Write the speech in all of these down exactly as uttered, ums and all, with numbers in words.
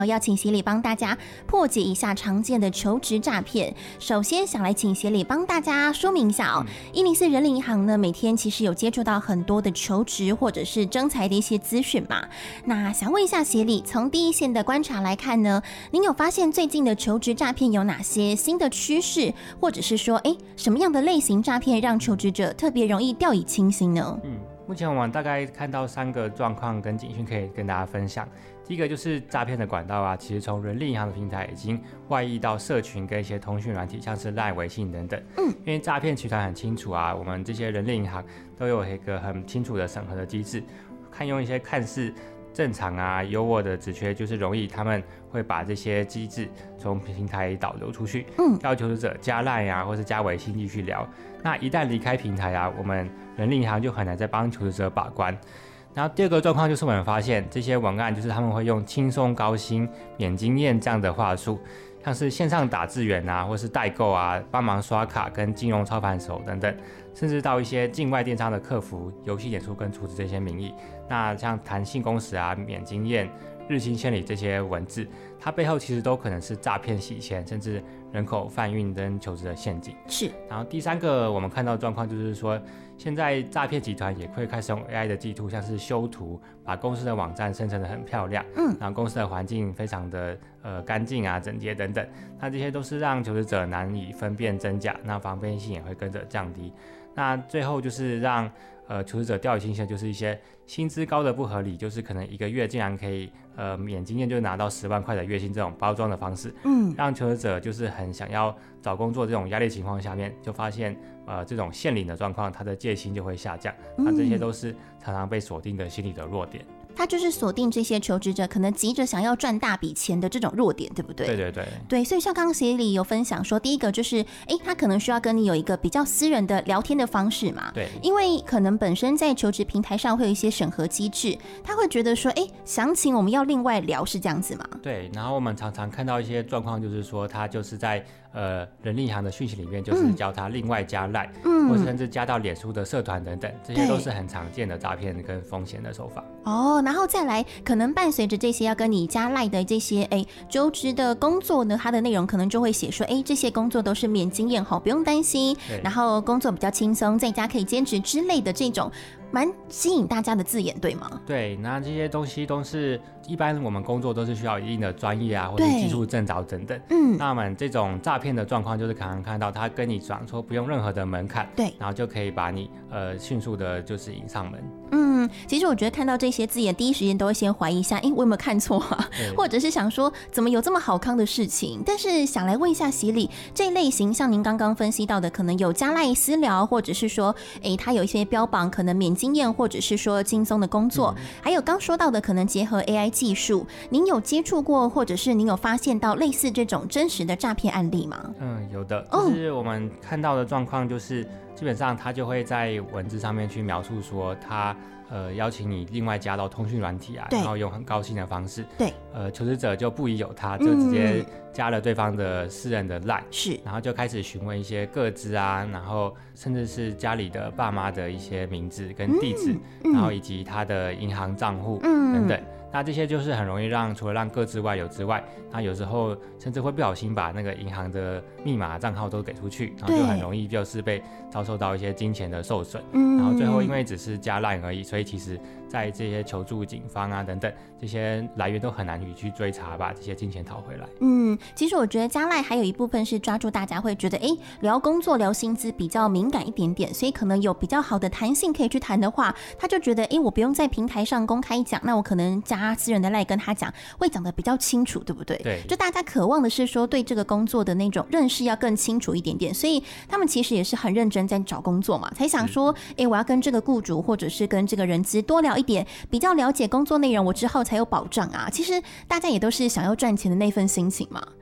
要请协理帮大家破解一下常见的求职诈骗。首先想来请协理帮大家说明一下哦，一零四人力银行呢，每天其实有接触到很多的求职或者是征才的一些资讯嘛。那想问一下协理，从第一线的观察来看呢，您有发现最近的求职诈骗有哪些新的趋势，或者是说，哎，什么样的类型诈骗让求职者特别容易掉以轻心呢？ 嗯，目前我们大概看到三个状况跟警讯可以跟大家分享。第一个就是诈骗的管道啊，其实从人力银行的平台已经外溢到社群跟一些通讯软体，像是 LINE、微信等等。嗯，因为诈骗集团很清楚啊，我们这些人力银行都有一个很清楚的审核的机制，看用一些看似正常啊、优渥的职缺，就是容易他们会把这些机制从平台导流出去，嗯，要求职者加 LINE 啊，或是加微信继续聊。那一旦离开平台啊，我们人力银行就很难再帮求职者把关。然后第二个状况就是我们发现这些文案就是他们会用轻松高薪、免经验这样的话术，像是线上打字员啊，或是代购啊，帮忙刷卡跟金融操盘手等等，甚至到一些境外电商的客服、游戏演出跟厨师这些名义。那像弹性工时啊、免经验、日薪千里这些文字，它背后其实都可能是诈骗洗钱，甚至人口贩运跟求职的陷阱。 是。 然后第三个我们看到的状况就是说，现在诈骗集团也会开始用 A I 的技术，像是修图，把公司的网站生成得很漂亮，嗯，然后公司的环境非常的呃干净啊、整洁等等，那这些都是让求职者难以分辨真假，那防备性也会跟着降低。那最后就是让呃求职者掉以轻心，就是一些薪资高的不合理，就是可能一个月竟然可以呃免经验就拿到十万块的月薪这种包装的方式，嗯，让求职者就是很想要找工作这种压力情况下面，就发现呃这种限领的状况，他的戒心就会下降，那这些都是常常被锁定的心理的弱点。 他就是锁定这些求职者可能急着想要赚大笔钱的这种弱点，对不对？ 对对对对，所以像刚刚协理有分享说，第一个就是哎，他可能需要跟你有一个比较私人的聊天的方式嘛， 对， 因为可能本身在求职平台上会有一些审核机制，他会觉得说哎，详情我们要另外聊，是这样子吗？ 对，然后我们常常看到一些状况，就是说他就是在呃人力银行的讯息里面，就是教他另外加 LINE，嗯，或甚至加到脸书的社团等等，这些都是很常见的诈骗跟风险的手法。 哦，然后再来，可能伴随着这些要跟你加 LINE 的这些哎求职的工作呢，它的内容可能就会写说，哎，这些工作都是免经验好，不用担心，然后工作比较轻松，在家可以兼职之类的这种。蛮吸引大家的字眼，对吗？ 对，那这些东西都是一般我们工作都是需要一定的专业啊，或者技术证照等等。嗯，那我们这种诈骗的状况就是可能看到他跟你讲说不用任何的门槛， 对， 然后就可以把你呃迅速的就是引上门。 嗯，其实我觉得看到这些字眼，第一时间都会先怀疑一下，哎，我有没有看错啊？或者是想说怎么有这么好康的事情？但是想来问一下协理，这类型像您刚刚分析到的，可能有加赖私聊，或者是说，哎，他有一些标榜可能免经验，或者是说轻松的工作，嗯、还有刚说到的可能结合 A I 技术，您有接触过，或者是您有发现到类似这种真实的诈骗案例吗？ 嗯，有的，就是我们看到的状况就是。基本上他就会在文字上面去描述说他呃邀请你另外加到通讯软体啊，然后用很高薪的方式， 对， 呃求职者就不疑有他，就直接加了对方的私人的 LINE， 是， 然后就开始询问一些个资啊，然后甚至是家里的爸妈的一些名字跟地址，嗯嗯、然后以及他的银行账户等等。嗯那这些就是很容易让除了让个资外流之外，那有时候甚至会不小心把那个银行的密码账号都给出去，然后就很容易就是被遭受到一些金钱的受损，嗯、然后最后因为只是加 LINE 而已，所以其实在这些求助警方啊等等这些来源都很难以去追查，把这些金钱讨回来。 嗯，其实我觉得加 LINE 还有一部分是抓住大家会觉得，哎，聊工作聊薪资比较敏感一点点，所以可能有比较好的弹性可以去谈的话，他就觉得，哎，我不用在平台上公开讲，那我可能加私人的 LINE 跟他讲，会讲得比较清楚，对不对？ 对， 就大家渴望的是说对这个工作的那种认识要更清楚一点点，所以他们其实也是很认真在找工作嘛，才想说，哎，我要跟这个雇主或者是跟这个人资多聊一点，比较了解工作内容，我之后才有保障啊。其实大家也都是想要赚钱的那份心情嘛。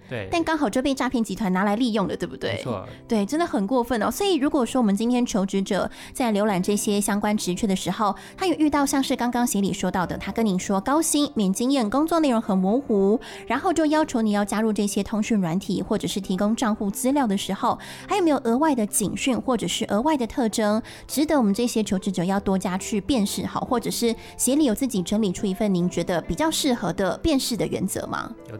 对， 但刚好就被诈骗集团拿来利用了，对不对？ 没错， 对，真的很过分哦。所以如果说我们今天求职者在浏览这些相关职缺的时候，他有遇到像是刚刚协理说到的，他跟你说高薪、免经验、工作内容很模糊，然后就要求你要加入这些通讯软体或者是提供账户资料的时候，还有没有额外的警讯或者是额外的特征，值得我们这些求职者要多加去辨识好，或者是协理有自己整理出一份您觉得比较适合的辨识的原则吗？ 有